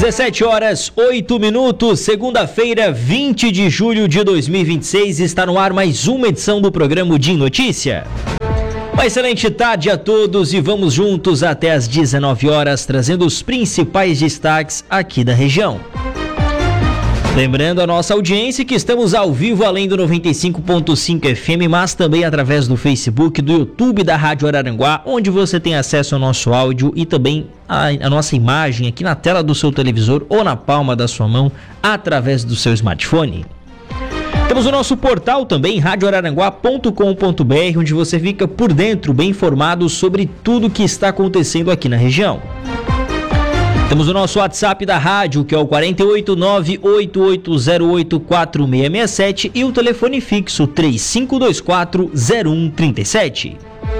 17h08, segunda-feira, 20 de julho de 2026, está no ar mais uma edição do programa DIM Notícia. Uma excelente tarde a todos e vamos juntos até às 19 horas, trazendo os principais destaques aqui da região. Lembrando a nossa audiência que estamos ao vivo além do 95.5 FM, mas também através do Facebook, do YouTube da Rádio Araranguá, onde você tem acesso ao nosso áudio e também a nossa imagem aqui na tela do seu televisor ou na palma da sua mão, através do seu smartphone. Temos o nosso portal também, radioararanguá.com.br, onde você fica por dentro, bem informado sobre tudo que está acontecendo aqui na região. Temos o nosso WhatsApp da rádio, que é o 489-8808-4667 e o telefone fixo 3524-0137.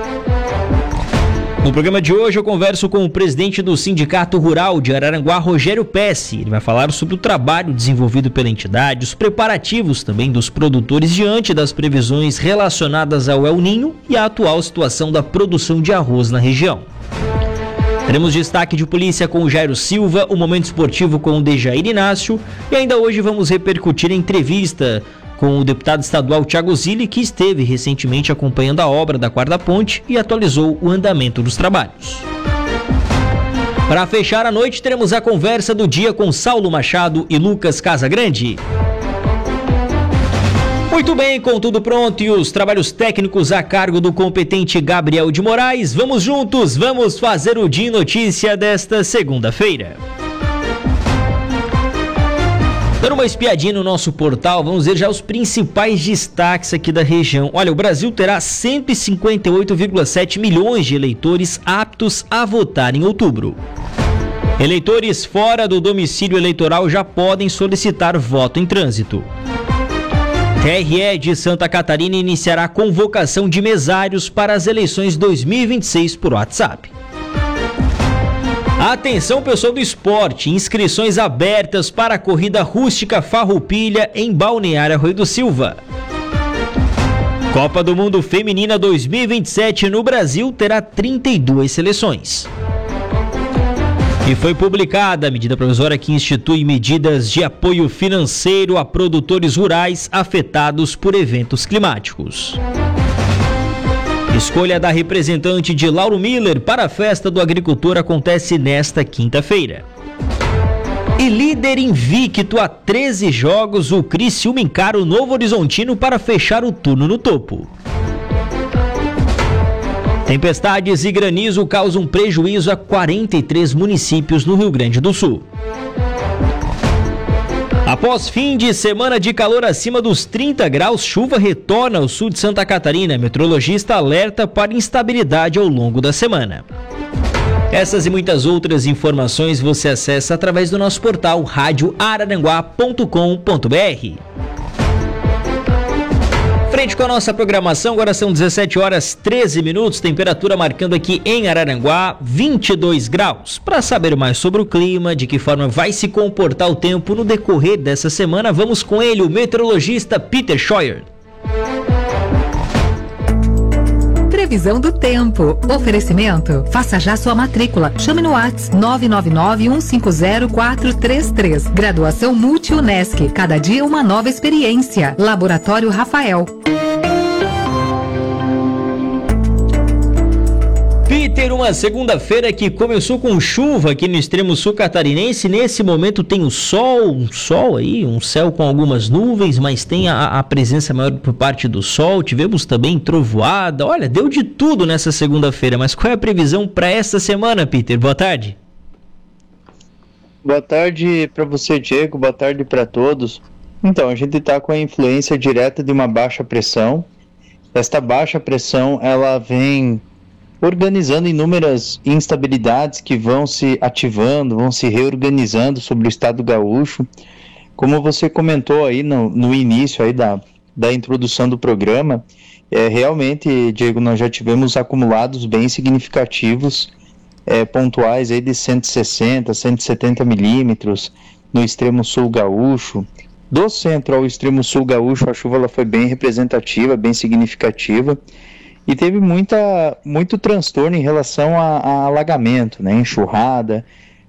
No programa de hoje eu converso com o presidente do Sindicato Rural de Araranguá, Rogério Pesce. Ele vai falar sobre o trabalho desenvolvido pela entidade, os preparativos também dos produtores diante das previsões relacionadas ao El Ninho e a atual situação da produção de arroz na região. Teremos destaque de polícia com o Jairo Silva, o momento esportivo com o Dejair Inácio e ainda hoje vamos repercutir a entrevista com o deputado estadual Thiago Zilli, que esteve recentemente acompanhando a obra da Quarta Ponte e atualizou o andamento dos trabalhos. Para fechar a noite, teremos a conversa do dia com Saulo Machado e Lucas Casagrande. Muito bem, com tudo pronto e os trabalhos técnicos a cargo do competente Gabriel de Moraes, vamos juntos, vamos fazer o DIM Notícia desta segunda-feira. Dando uma espiadinha no nosso portal, vamos ver já os principais destaques aqui da região. Olha, o Brasil terá 158,7 milhões de eleitores aptos a votar em outubro. Eleitores fora do domicílio eleitoral já podem solicitar voto em trânsito. TRE de Santa Catarina iniciará a convocação de mesários para as eleições 2026 por WhatsApp. Atenção, pessoal do esporte, inscrições abertas para a corrida rústica Farroupilha em Balneário Arroio do Silva. Copa do Mundo Feminina 2027 no Brasil terá 32 seleções. E foi publicada a medida provisória que institui medidas de apoio financeiro a produtores rurais afetados por eventos climáticos. Escolha da representante de Lauro Miller para a festa do agricultor acontece nesta quinta-feira. E líder invicto a 13 jogos, o Criciúma encara o Novo Horizontino para fechar o turno no topo. Tempestades e granizo causam prejuízo a 43 municípios no Rio Grande do Sul. Após fim de semana de calor acima dos 30 graus, chuva retorna ao sul de Santa Catarina. Meteorologista alerta para instabilidade ao longo da semana. Essas e muitas outras informações você acessa através do nosso portal radioararanguá.com.br. Frente com a nossa programação, agora são 17h13, temperatura marcando aqui em Araranguá 22 graus. Para saber mais sobre o clima, de que forma vai se comportar o tempo no decorrer dessa semana, vamos com ele, o meteorologista Peter Scheuer. Previsão do tempo. Oferecimento. Faça já sua matrícula. Chame no WhatsApp 999-150-433. Graduação Multi-UNESC. Cada dia uma nova experiência. Laboratório Rafael. Peter, uma segunda-feira que começou com chuva aqui no extremo sul catarinense. Nesse momento tem um sol aí, um céu com algumas nuvens, mas tem a presença maior por parte do sol. Tivemos também trovoada. Olha, deu de tudo nessa segunda-feira, mas qual é a previsão para esta semana, Peter? Boa tarde. Boa tarde para você, Diego. Boa tarde para todos. Então, a gente está com a influência direta de uma baixa pressão. Esta baixa pressão, ela vem organizando inúmeras instabilidades que vão se ativando, vão se reorganizando sobre o estado gaúcho. Como você comentou aí no início aí da introdução do programa, realmente, Diego, nós já tivemos acumulados bem significativos, pontuais aí de 160, 170 milímetros no extremo sul gaúcho. Do centro ao extremo sul gaúcho, a chuva ela foi bem representativa, bem significativa. E teve muito transtorno em relação a alagamento, né, enxurrada,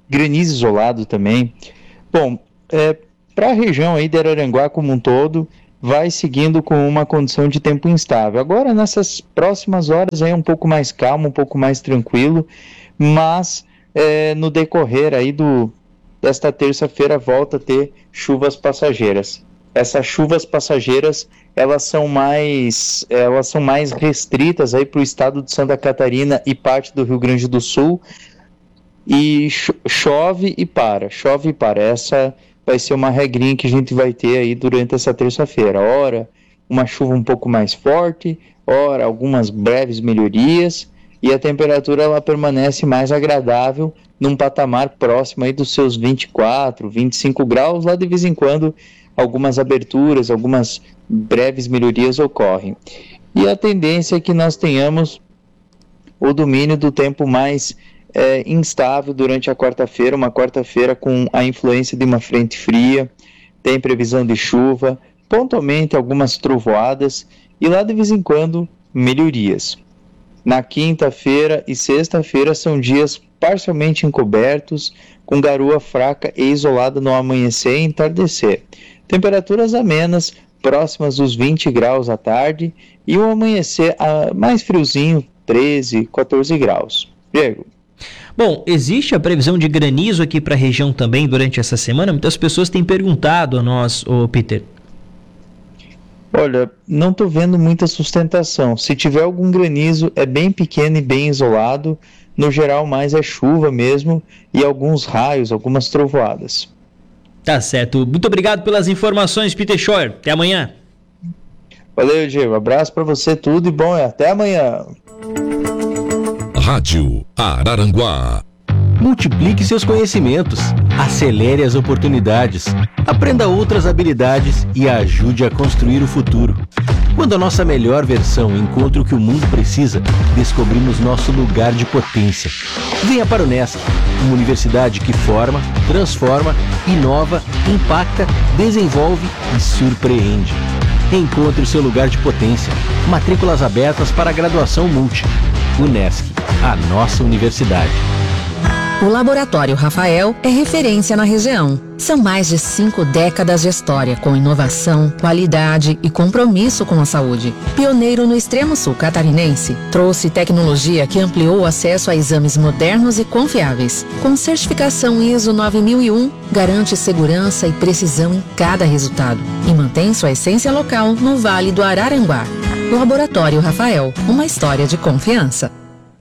granizo isolado também. Bom, para a região aí de Araranguá como um todo, vai seguindo com uma condição de tempo instável. Agora, nessas próximas horas, é um pouco mais calmo, um pouco mais tranquilo, mas no decorrer aí desta terça-feira volta a ter chuvas passageiras. Essas chuvas passageiras, elas são mais restritas aí para o estado de Santa Catarina e parte do Rio Grande do Sul, e chove e para. Essa vai ser uma regrinha que a gente vai ter aí durante essa terça-feira. Ora, uma chuva um pouco mais forte, ora, algumas breves melhorias, e a temperatura ela permanece mais agradável, num patamar próximo aí dos seus 24, 25 graus, lá de vez em quando algumas aberturas, algumas breves melhorias ocorrem. E a tendência é que nós tenhamos o domínio do tempo mais instável durante a quarta-feira, uma quarta-feira com a influência de uma frente fria, tem previsão de chuva, pontualmente algumas trovoadas e lá de vez em quando melhorias. Na quinta-feira e sexta-feira são dias parcialmente encobertos, com garoa fraca e isolada no amanhecer e entardecer. Temperaturas amenas, próximas dos 20 graus à tarde, e o amanhecer mais friozinho, 13, 14 graus. Diego. Bom, existe a previsão de granizo aqui para a região também durante essa semana? Muitas pessoas têm perguntado a nós, Peter. Olha, não estou vendo muita sustentação. Se tiver algum granizo, é bem pequeno e bem isolado. No geral, mais é chuva mesmo e alguns raios, algumas trovoadas. Tá certo. Muito obrigado pelas informações, Peter Scheuer. Até amanhã. Valeu, Diego. Abraço para você, tudo e bom. Até amanhã. Rádio Araranguá. Multiplique seus conhecimentos, acelere as oportunidades, aprenda outras habilidades e ajude a construir o futuro. Quando a nossa melhor versão encontra o que o mundo precisa, descobrimos nosso lugar de potência. Venha para o Unesc, uma universidade que forma, transforma, inova, impacta, desenvolve e surpreende. Encontre o seu lugar de potência. Matrículas abertas para a graduação multi. Unesc, a nossa universidade. O Laboratório Rafael é referência na região. São mais de 5 décadas de história com inovação, qualidade e compromisso com a saúde. Pioneiro no extremo sul catarinense, trouxe tecnologia que ampliou o acesso a exames modernos e confiáveis. Com certificação ISO 9001, garante segurança e precisão em cada resultado e mantém sua essência local no Vale do Araranguá. Laboratório Rafael, uma história de confiança.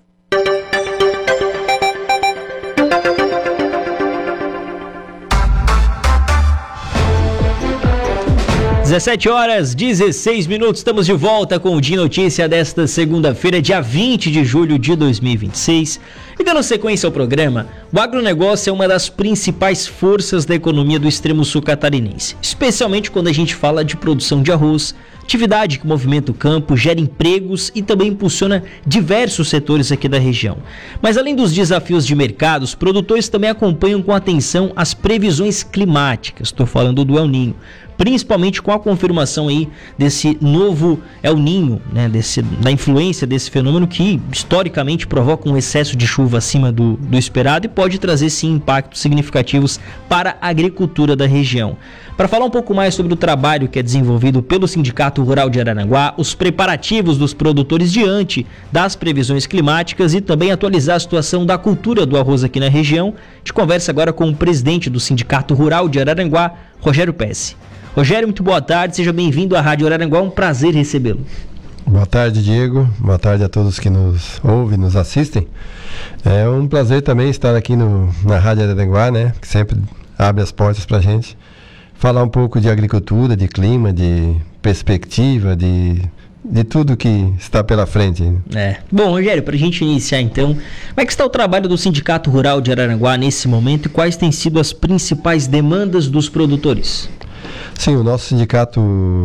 17h16, estamos de volta com o Dia Notícia desta segunda-feira, dia 20 de julho de 2026. E dando sequência ao programa, o agronegócio é uma das principais forças da economia do extremo sul catarinense, especialmente quando a gente fala de produção de arroz, atividade que movimenta o campo, gera empregos e também impulsiona diversos setores aqui da região. Mas além dos desafios de mercado, os produtores também acompanham com atenção as previsões climáticas, estou falando do El Niño, principalmente com a confirmação aí desse novo El Niño, né, da influência desse fenômeno que historicamente provoca um excesso de chuva acima do esperado e pode trazer sim impactos significativos para a agricultura da região. Para falar um pouco mais sobre o trabalho que é desenvolvido pelo Sindicato Rural de Araranguá, os preparativos dos produtores diante das previsões climáticas e também atualizar a situação da cultura do arroz aqui na região, a gente conversa agora com o presidente do Sindicato Rural de Araranguá, Rogério Pesce. Rogério, muito boa tarde, seja bem-vindo à Rádio Araranguá, é um prazer recebê-lo. Boa tarde, Diego, boa tarde a todos que nos ouvem, nos assistem. É um prazer também estar aqui na Rádio Araranguá, né, que sempre abre as portas para a gente falar um pouco de agricultura, de clima, de perspectiva, de tudo que está pela frente. Bom, Rogério, para a gente iniciar então, como é que está o trabalho do Sindicato Rural de Araranguá nesse momento e quais têm sido as principais demandas dos produtores? Sim, o nosso sindicato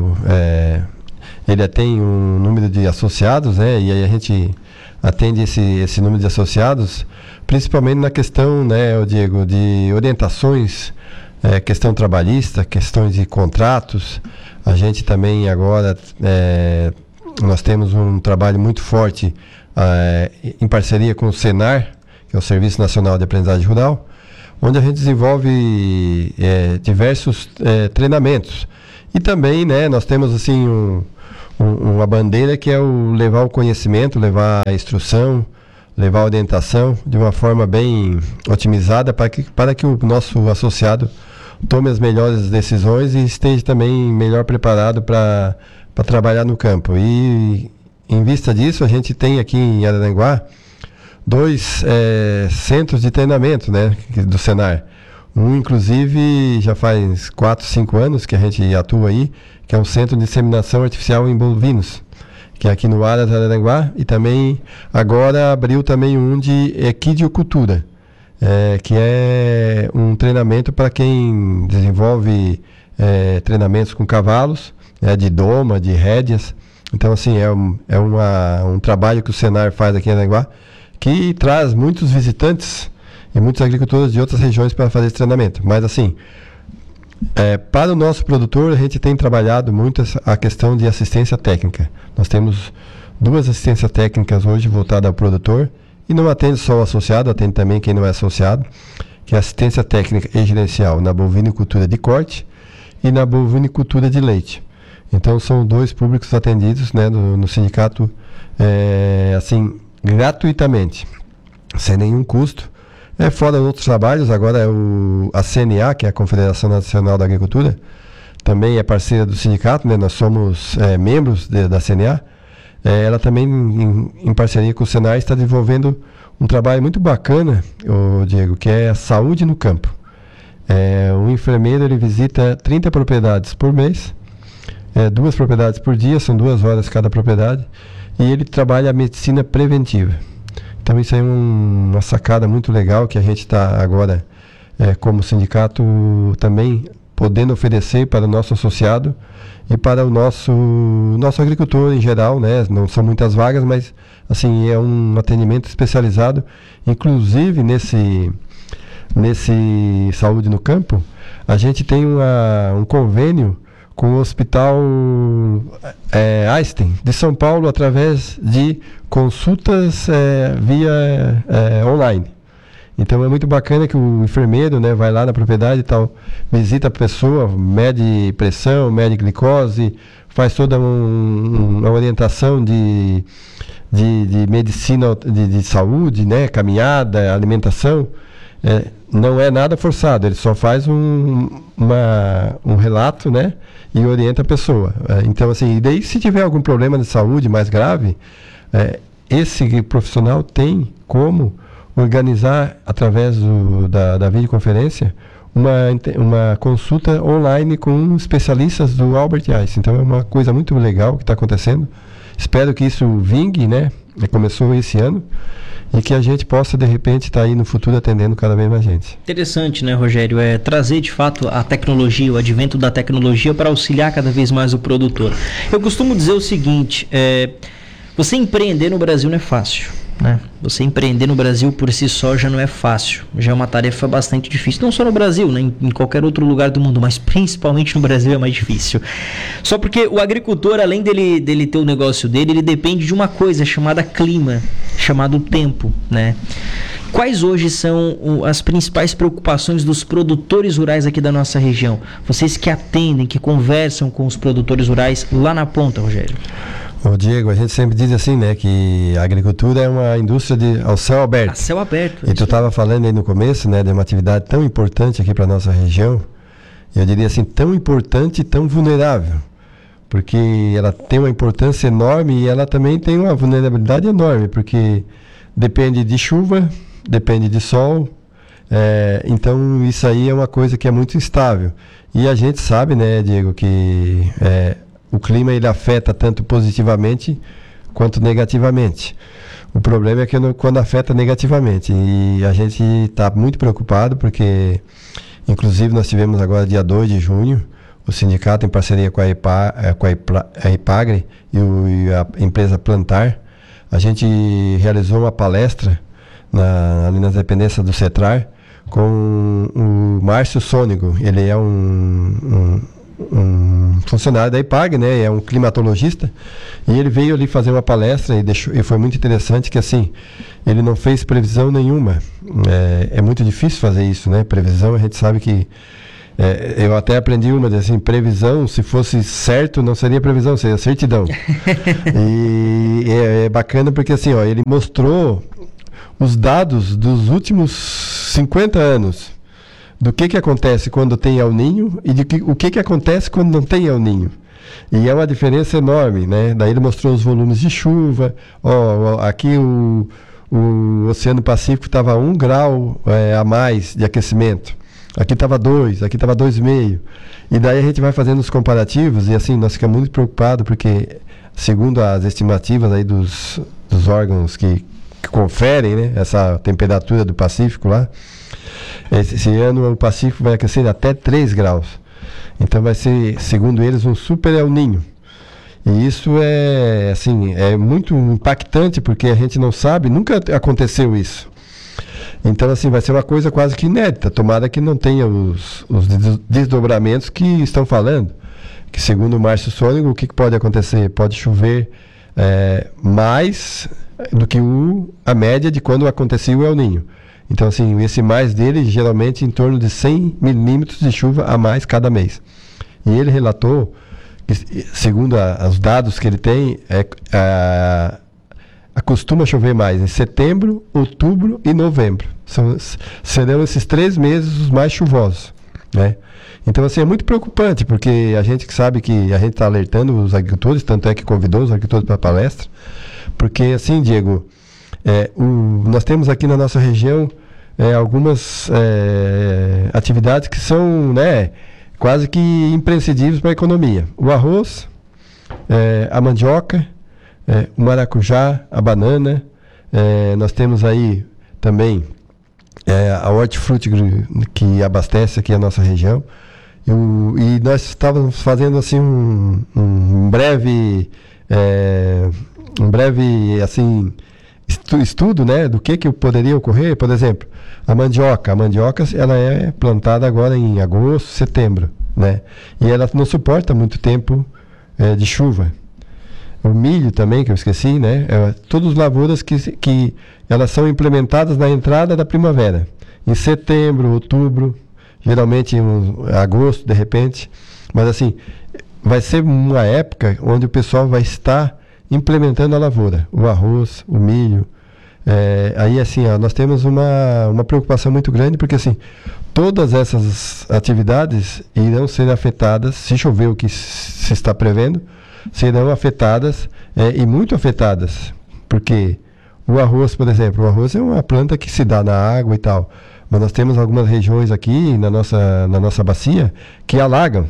ele tem um número de associados, né? E aí a gente atende esse número de associados, principalmente na questão, né, Diego, de orientações, questão trabalhista, questões de contratos. A gente também agora, nós temos um trabalho muito forte em parceria com o Senar, que é o Serviço Nacional de Aprendizagem Rural, onde a gente desenvolve diversos treinamentos. E também, né, nós temos assim uma bandeira que é levar o conhecimento, levar a instrução, levar a orientação de uma forma bem otimizada para que o nosso associado tome as melhores decisões e esteja também melhor preparado para trabalhar no campo. E em vista disso, a gente tem aqui em Araranguá 2 centros de treinamento, né, do Senar. Um, inclusive, já faz 4, 5 anos que a gente atua aí, que é um centro de inseminação artificial em bovinos, que é aqui no Aras, Araranguá, e também agora abriu também um de equidiocultura, que é um treinamento para quem desenvolve treinamentos com cavalos, de doma, de rédeas. Então, assim, é um trabalho que o Senar faz aqui em Araranguá, que traz muitos visitantes e muitos agricultores de outras regiões para fazer esse treinamento. Mas, assim, para o nosso produtor, a gente tem trabalhado muito a questão de assistência técnica. Nós temos 2 assistências técnicas hoje voltadas ao produtor, e não atende só o associado, atende também quem não é associado, que é assistência técnica e gerencial na bovinicultura de corte e na bovinicultura de leite. Então, são 2 públicos atendidos, né, no sindicato, assim, gratuitamente, sem nenhum custo. Fora outros trabalhos, agora a CNA, que é a Confederação Nacional da Agricultura, também é parceira do sindicato, né? Nós somos membros da CNA. Ela também, em parceria com o Senar, está desenvolvendo um trabalho muito bacana, Diego, que é a saúde no campo. O enfermeiro, ele visita 30 propriedades por mês, 2 propriedades por dia, são 2 horas cada propriedade, e ele trabalha a medicina preventiva. Então isso aí é uma sacada muito legal que a gente está agora, como sindicato, também podendo oferecer para o nosso associado e para o nosso agricultor em geral, né? Não são muitas vagas, mas assim, é um atendimento especializado. Inclusive nesse Saúde no Campo, a gente tem um convênio com o Hospital Einstein de São Paulo, através de consultas via online. Então é muito bacana que o enfermeiro, né, vai lá na propriedade e tal, visita a pessoa, mede pressão, mede glicose, faz toda uma orientação de medicina de saúde, né, caminhada, alimentação. Não é nada forçado, ele só faz um relato, né, e orienta a pessoa. Então, assim, e daí se tiver algum problema de saúde mais grave, esse profissional tem como organizar, através da videoconferência, uma consulta online com especialistas do Albert Einstein. Então é uma coisa muito legal que está acontecendo. Espero que isso vingue, né? Começou esse ano, e que a gente possa, de repente, estar aí no futuro atendendo cada vez mais gente. Interessante, né, Rogério? Trazer, de fato, a tecnologia, o advento da tecnologia para auxiliar cada vez mais o produtor. Eu costumo dizer o seguinte, você empreender no Brasil não é fácil, né? Você empreender no Brasil por si só já não é fácil, já é uma tarefa bastante difícil, não só no Brasil, né? Em qualquer outro lugar do mundo, mas principalmente no Brasil é mais difícil. Só porque o agricultor, além dele ter o negócio dele, ele depende de uma coisa chamada clima, chamado tempo, né? Quais hoje são as principais preocupações dos produtores rurais aqui da nossa região? Vocês que atendem, que conversam com os produtores rurais lá na ponta, Rogério. Diego, a gente sempre diz assim, né, que a agricultura é uma indústria ao céu aberto. A céu aberto. E tu estava falando aí no começo, né, de uma atividade tão importante aqui para nossa região, eu diria assim, tão importante e tão vulnerável, porque ela tem uma importância enorme e ela também tem uma vulnerabilidade enorme, porque depende de chuva, depende de sol, então isso aí é uma coisa que é muito instável. E a gente sabe, né, Diego, que o clima ele afeta tanto positivamente quanto negativamente. O problema é que quando afeta negativamente, e a gente está muito preocupado porque, inclusive, nós tivemos agora dia 2 de junho, o sindicato em parceria com a Ipagre e a empresa Plantar, a gente realizou uma palestra ali nas dependências do CETRAR com o Márcio Sônego. Ele é um funcionário da IPAG, né? É um climatologista, e ele veio ali fazer uma palestra e foi muito interessante que assim, ele não fez previsão nenhuma. É muito difícil fazer isso, né? Previsão, a gente sabe que eu até aprendi assim, previsão, se fosse certo, não seria previsão, seria certidão. E é bacana porque assim, ó, ele mostrou os dados dos últimos 50 anos do que acontece quando tem El Niño e o que acontece quando não tem El Niño. E é uma diferença enorme, né? Daí ele mostrou os volumes de chuva. Aqui o Oceano Pacífico estava 1 grau a mais de aquecimento. Aqui estava 2, aqui estava 2,5. E daí a gente vai fazendo os comparativos e assim, nós ficamos muito preocupados porque, segundo as estimativas aí dos órgãos que conferem, né, essa temperatura do Pacífico lá, esse ano o Pacífico vai aquecer até 3 graus. Então vai ser, segundo eles, um super El Niño. E isso é muito impactante porque a gente não sabe, nunca aconteceu isso. Então assim, vai ser uma coisa quase que inédita. Tomara que não tenha os desdobramentos que estão falando. Que segundo o Márcio Sônego, o que pode acontecer? Pode chover mais do que a média de quando acontecia o El Niño. Então, assim, esse mais dele, geralmente em torno de 100 milímetros de chuva a mais cada mês. E ele relatou, que, segundo os dados que ele tem, costuma chover mais em setembro, outubro e novembro. Serão esses 3 meses os mais chuvosos, né? Então, assim, é muito preocupante, porque a gente que sabe que a gente está alertando os agricultores, tanto é que convidou os agricultores para a palestra, porque, assim, Diego, nós temos aqui na nossa região algumas atividades que são, né, quase que imprescindíveis para a economia. O arroz, a mandioca, o maracujá, a banana. Nós temos aí também a hortifruti que abastece aqui a nossa região. E nós estávamos fazendo assim um breve assim estudo, né, do que poderia ocorrer. Por exemplo, a mandioca ela é plantada agora em agosto, setembro, né, e ela não suporta muito tempo de chuva. O milho também, que eu esqueci, né, todas as lavouras que elas são implementadas na entrada da primavera, em setembro, outubro, geralmente em agosto, de repente, mas assim, vai ser uma época onde o pessoal vai estar implementando a lavoura, o arroz, o milho. Aí assim, nós temos uma preocupação muito grande, porque assim, todas essas atividades irão ser afetadas, se chover o que se está prevendo, serão afetadas e muito afetadas, porque o arroz, por exemplo, o arroz é uma planta que se dá na água e tal, mas nós temos algumas regiões aqui na nossa bacia que alagam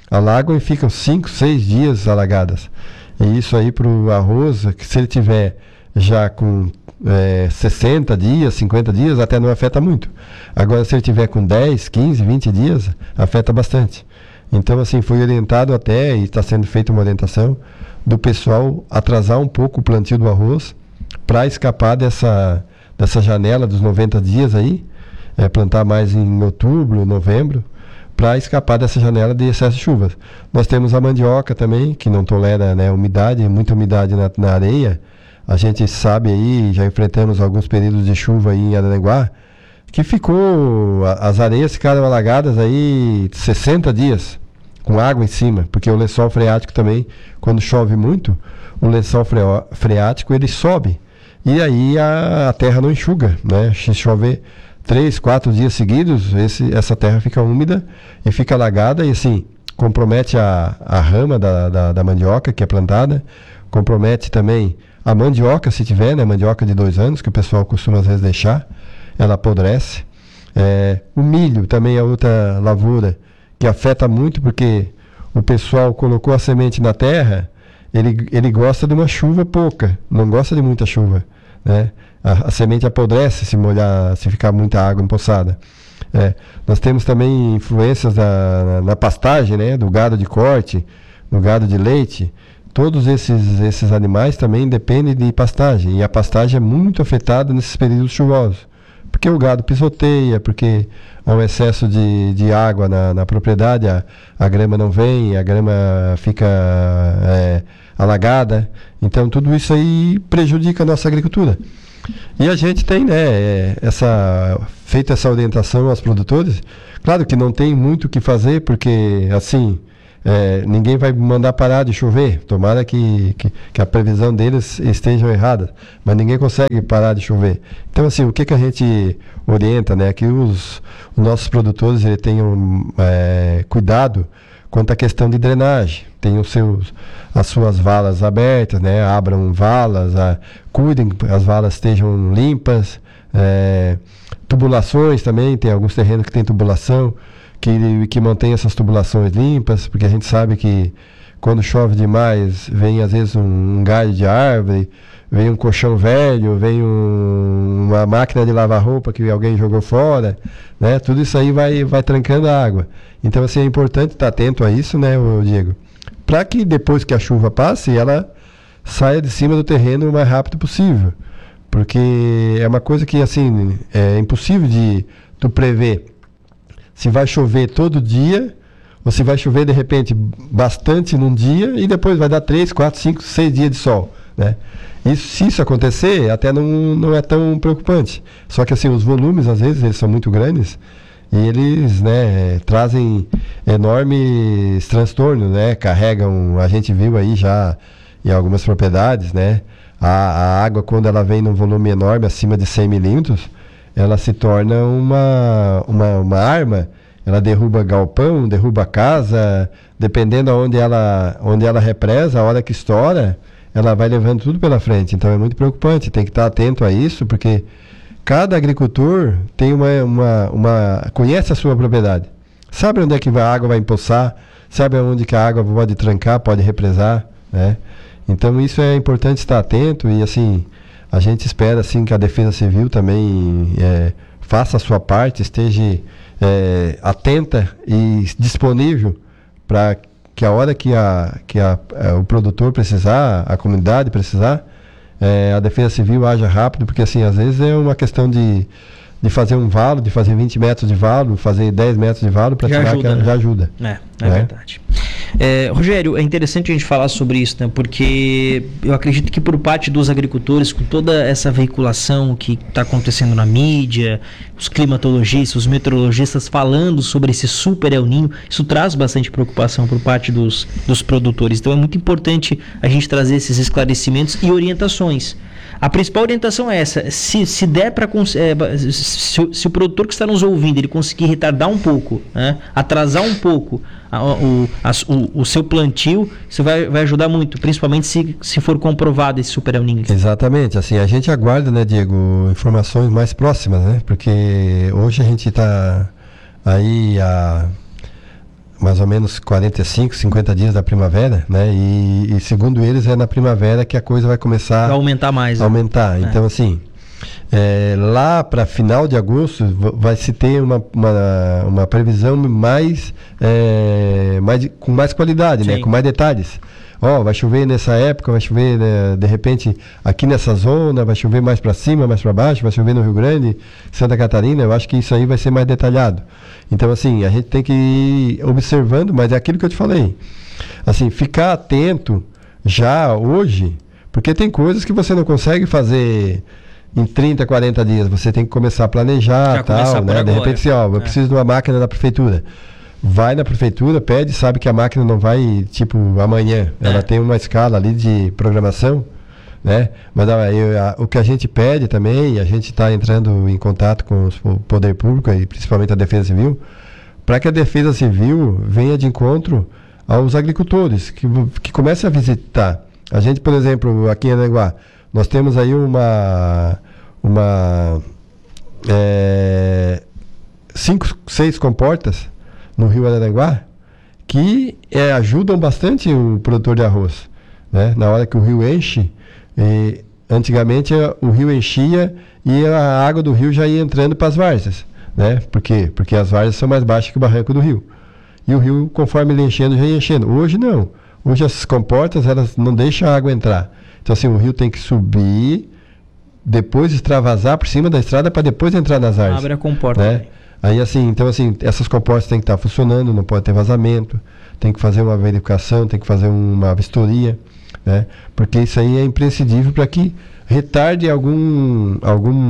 e ficam 5, 6 dias alagadas. E isso aí para o arroz, que se ele tiver já com 60 dias, 50 dias, até não afeta muito. Agora, se ele tiver com 10, 15, 20 dias, afeta bastante. Então, assim, foi orientado até, e está sendo feita uma orientação, do pessoal atrasar um pouco o plantio do arroz para escapar dessa janela dos 90 dias aí, plantar mais em outubro, novembro, para escapar dessa janela de excesso de chuvas. Nós temos a mandioca também, que não tolera, né, umidade, muita umidade na areia. A gente sabe aí, já enfrentamos alguns períodos de chuva aí em Araranguá, que as areias ficaram alagadas aí 60 dias, com água em cima, porque o lençol freático também, quando chove muito, o lençol freático ele sobe, e aí a terra não enxuga, né? Se chover 3, 4 dias seguidos, essa terra fica úmida e fica alagada, e assim, compromete a rama da mandioca que é plantada, compromete também a mandioca, se tiver, né, mandioca de 2 anos, que o pessoal costuma às vezes deixar, ela apodrece. O milho também é outra lavoura que afeta muito, porque o pessoal colocou a semente na terra, ele gosta de uma chuva pouca, não gosta de muita chuva, né? A semente apodrece se molhar, se ficar muita água empoçada. Nós temos também influências na pastagem, né, do gado de corte, do gado de leite. Todos esses animais também dependem de pastagem, e a pastagem é muito afetada nesses períodos chuvosos, porque o gado pisoteia, porque há um excesso de água na propriedade, a grama não vem, a grama fica alagada. Então tudo isso aí prejudica a nossa agricultura. E a gente tem, né, feito essa orientação aos produtores. Claro que não tem muito o que fazer, porque assim, ninguém vai mandar parar de chover. Tomara que a previsão deles esteja errada, mas ninguém consegue parar de chover. Então assim, o que a gente orienta, né, que os nossos produtores tenham cuidado quanto à questão de drenagem. Tenham as suas valas abertas, né, abram valas, cuidem que as valas estejam limpas. Tubulações também, tem alguns terrenos que tem tubulação, que mantém essas tubulações limpas, porque a gente sabe que quando chove demais, vem às vezes um galho de árvore, vem um colchão velho, vem uma máquina de lavar roupa que alguém jogou fora, né? Tudo isso aí vai trancando a água. Então assim, é importante estar atento a isso, né, Diego? Para que depois que a chuva passe, ela saia de cima do terreno o mais rápido possível. Porque é uma coisa que assim, é impossível de tu prever se vai chover todo dia, ou se vai chover de repente bastante num dia e depois vai dar 3, 4, 5, 6 dias de sol, né? Se isso acontecer, até não é tão preocupante. Só que assim, os volumes às vezes eles são muito grandes e eles, né, trazem enormes transtornos, né? Carregam, a gente viu aí já em algumas propriedades, né? A água, quando ela vem num volume enorme, acima de 100 milímetros, ela se torna uma arma. Ela derruba galpão, derruba casa, dependendo de onde ela represa, a hora que estoura, ela vai levando tudo pela frente. Então é muito preocupante, tem que estar atento a isso, porque cada agricultor tem conhece a sua propriedade. Sabe onde é que a água vai empoçar, sabe onde que a água pode trancar, pode represar, né? Então isso é importante estar atento e assim, a gente espera assim, que a Defesa Civil também faça a sua parte, esteja atenta e disponível para que a hora que o produtor precisar, a comunidade precisar, a Defesa Civil haja rápido, porque assim, às vezes é uma questão de fazer um valo, de fazer 20 metros de valo, fazer 10 metros de valo para tirar, que já ajuda. É verdade. Rogério, é interessante a gente falar sobre isso, né? Porque eu acredito que por parte dos agricultores, com toda essa veiculação que está acontecendo na mídia, os climatologistas, os meteorologistas falando sobre esse super El Niño, isso traz bastante preocupação por parte dos produtores. Então é muito importante a gente trazer esses esclarecimentos e orientações. A principal orientação é essa: se der para se o produtor que está nos ouvindo ele conseguir retardar um pouco, né, atrasar um pouco o seu plantio, isso vai ajudar muito, principalmente se for comprovado esse super El Niño. Exatamente, assim, a gente aguarda, né, Diego, informações mais próximas, né, porque hoje a gente está aí a mais ou menos 45, 50 dias da primavera, né? E segundo eles é na primavera que a coisa vai começar a aumentar mais. Então assim, lá para final de agosto vai se ter uma previsão com mais qualidade, né? Com mais detalhes. Vai chover nessa época, vai chover, né, de repente aqui nessa zona, vai chover mais para cima, mais para baixo, vai chover no Rio Grande, Santa Catarina. Eu acho que isso aí vai ser mais detalhado. Então assim, a gente tem que ir observando, mas é aquilo que eu te falei, assim, ficar atento já hoje, porque tem coisas que você não consegue fazer em 30, 40 dias, você tem que começar a planejar, tal, né? De repente assim, eu preciso de uma máquina da prefeitura. Vai na prefeitura, pede, sabe que a máquina não vai, tipo, amanhã. Ela tem uma escala ali de programação, né? Mas o que a gente pede também, a gente está entrando em contato com o poder público e principalmente a Defesa Civil, para que a Defesa Civil venha de encontro aos agricultores, que comecem a visitar. A gente, por exemplo, aqui em Aranguá, nós temos aí uma 5, 6 comportas no Rio Araranguá, que ajudam bastante o produtor de arroz, né? Na hora que o rio enche, antigamente o rio enchia e a água do rio já ia entrando para as várzeas, né? Por quê? Porque as várzeas são mais baixas que o barranco do rio. E o rio, conforme ele enchendo, já ia enchendo. Hoje não. Hoje essas comportas, elas não deixam a água entrar. Então assim, o rio tem que subir depois extravasar por cima da estrada para depois entrar nas áreas. Abre a comporta. Né? Aí assim, então assim, essas comportas têm que estar funcionando, não pode ter vazamento, tem que fazer uma verificação, tem que fazer uma vistoria, né? Porque isso aí é imprescindível para que retarde algum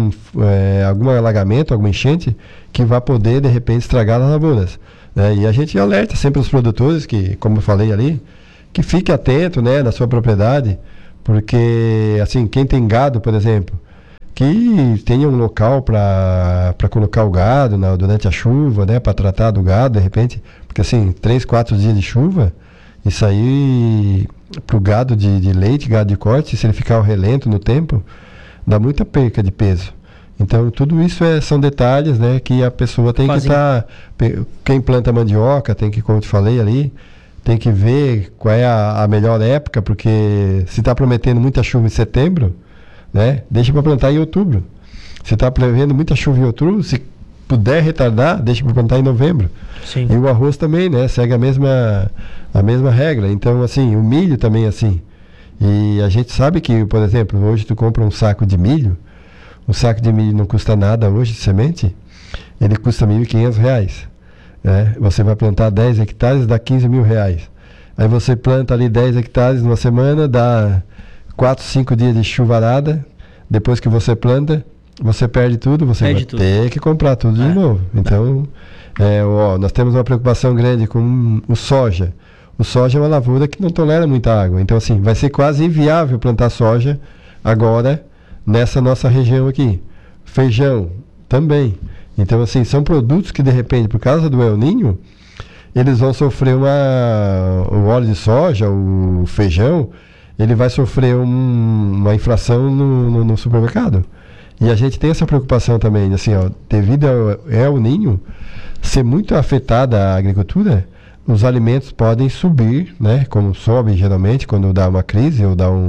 alagamento, alguma enchente que vá poder de repente estragar as lavouras, né? E a gente alerta sempre os produtores que, como eu falei ali, que fique atento, né, na sua propriedade, porque assim, quem tem gado, por exemplo, que tenha um local para colocar o gado durante a chuva, né, para tratar do gado, de repente, porque assim, 3, 4 dias de chuva, isso aí, para o gado de leite, gado de corte, se ele ficar ao relento no tempo, dá muita perca de peso. Então, tudo isso são detalhes, né, que a pessoa tem que estar... Quem planta mandioca tem que, como eu te falei ali, tem que ver qual é a melhor época, porque se está prometendo muita chuva em setembro, né, deixa para plantar em outubro. Se está prevendo muita chuva em outubro, se puder retardar, deixa para plantar em novembro. Sim. E o arroz também, né, segue a mesma regra. Então, assim, o milho também é assim. E a gente sabe que, por exemplo, hoje tu compra um saco de milho, um saco de milho não custa nada hoje de semente, ele custa R$ 1.500. Né? Você vai plantar 10 hectares, dá R$ 15.000. Aí você planta ali 10 hectares numa semana, dá 4, 5 dias de chuvarada. Depois que você planta, você perde tudo, você vai ter que comprar tudo de novo. Então, nós temos uma preocupação grande com o soja. O soja é uma lavoura que não tolera muita água. Então, assim, vai ser quase inviável plantar soja agora nessa nossa região aqui. Feijão também. Então, assim, são produtos que, de repente, por causa do El Niño, eles vão sofrer o óleo de soja, o feijão, ele vai sofrer uma inflação no supermercado. E a gente tem essa preocupação também, assim, devido ao El Niño ser muito afetada a agricultura, os alimentos podem subir, né? Como sobe geralmente quando dá uma crise ou dá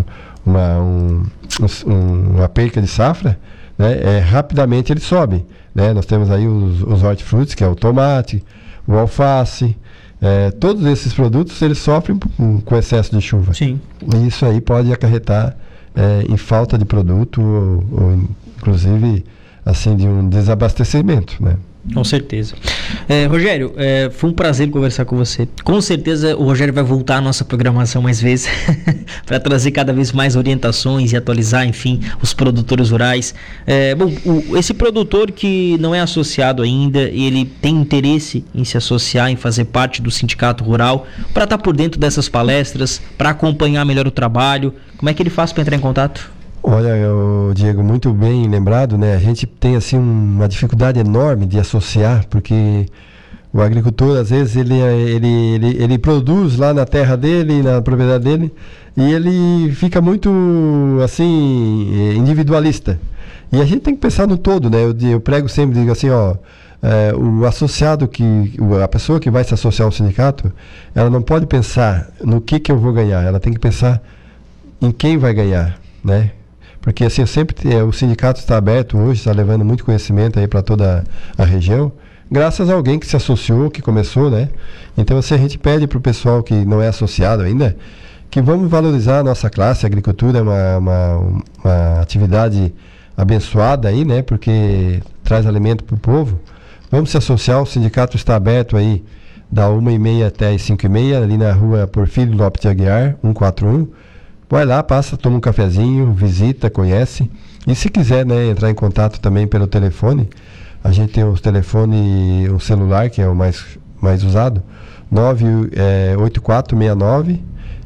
uma perca de safra, né? Rapidamente ele sobe, né? Nós temos aí os hortifrutis, que é o tomate, o alface, todos esses produtos eles sofrem com excesso de chuva. Sim. E isso aí pode acarretar em falta de produto ou inclusive assim de um desabastecimento, né? Com certeza. Rogério, foi um prazer conversar com você. Com certeza o Rogério vai voltar à nossa programação mais vezes para trazer cada vez mais orientações e atualizar, enfim, os produtores rurais. Esse produtor que não é associado ainda e ele tem interesse em se associar, em fazer parte do sindicato rural, para estar por dentro dessas palestras, para acompanhar melhor o trabalho, como é que ele faz para entrar em contato? Olha, Diego, muito bem lembrado, né? A gente tem assim uma dificuldade enorme de associar, porque o agricultor às vezes ele produz lá na terra dele, na propriedade dele, e ele fica muito assim individualista. E a gente tem que pensar no todo, né? Eu prego sempre, digo assim, o associado a pessoa que vai se associar ao sindicato, ela não pode pensar no que eu vou ganhar, ela tem que pensar em quem vai ganhar, né? Porque assim, o sindicato está aberto hoje, está levando muito conhecimento aí para toda a região, graças a alguém que se associou, que começou, né? Então assim, a gente pede para o pessoal que não é associado ainda, que vamos valorizar a nossa classe. A agricultura é uma atividade abençoada aí, né? Porque traz alimento para o povo. Vamos se associar, o sindicato está aberto aí da 1h30 até as 5h30, ali na rua Porfírio Lopes de Aguiar, 141. Vai lá, passa, toma um cafezinho, visita, conhece. E se quiser, né, entrar em contato também pelo telefone, a gente tem o telefone, o celular, que é o mais usado, 8469,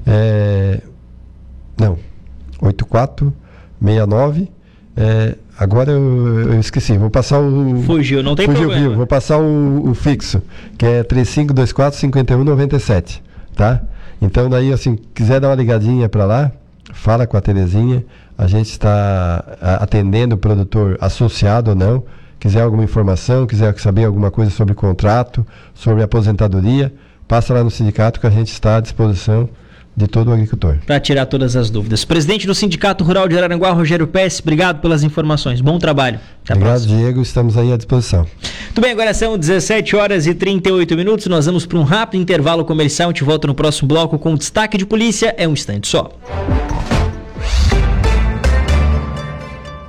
8469, agora eu esqueci, vou passar Fugiu, não tem problema. Vou passar o fixo, que é 3524-5197, tá? Então daí, assim, quiser dar uma ligadinha para lá, fala com a Terezinha, a gente está atendendo o produtor associado ou não, quiser alguma informação, quiser saber alguma coisa sobre contrato, sobre aposentadoria, passa lá no sindicato que a gente está à disposição de todo o agricultor. Para tirar todas as dúvidas. Presidente do Sindicato Rural de Araranguá, Rogério Pesce, obrigado pelas informações. Bom trabalho. Até obrigado, Diego. Estamos aí à disposição. Muito bem, agora são 17h38. Nós vamos para um rápido intervalo comercial. A gente volta no próximo bloco com destaque de polícia. É um instante só.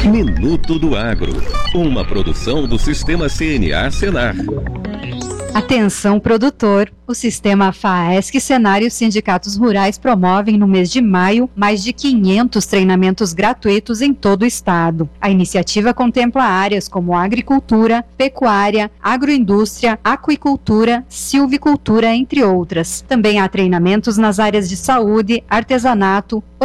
Minuto do Agro, uma produção do Sistema CNA Senar. Atenção, produtor! O Sistema FAESC, Senar e os sindicatos rurais promovem no mês de maio mais de 500 treinamentos gratuitos em todo o estado. A iniciativa contempla áreas como agricultura, pecuária, agroindústria, aquicultura, silvicultura, entre outras. Também há treinamentos nas áreas de saúde, artesanato,